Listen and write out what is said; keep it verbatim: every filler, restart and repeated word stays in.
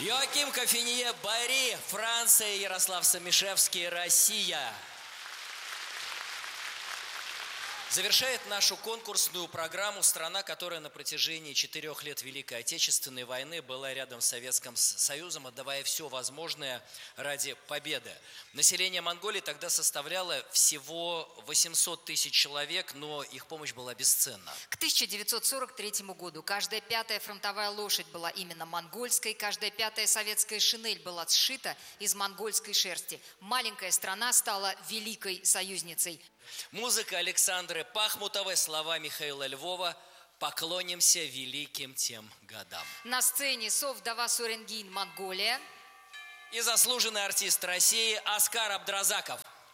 Йоаким Кофинье, Бари, Франция, Ярослав Самишевский, Россия. Завершает нашу конкурсную программу страна, которая на протяжении четырех лет Великой Отечественной войны была рядом с Советским Союзом, отдавая все возможное ради победы. Население Монголии тогда составляло всего восемьсот тысяч человек, но их помощь была бесценна. К тысяча девятьсот сорок третьему году каждая пятая фронтовая лошадь была именно монгольской, каждая пятая советская шинель была сшита из монгольской шерсти. Маленькая страна стала великой союзницей. Музыка Александры Пахмутовой, слова Михаила Львова. Поклонимся великим тем годам. На сцене Совдава Суренгин, Монголия. И заслуженный артист России Оскар Абдразаков.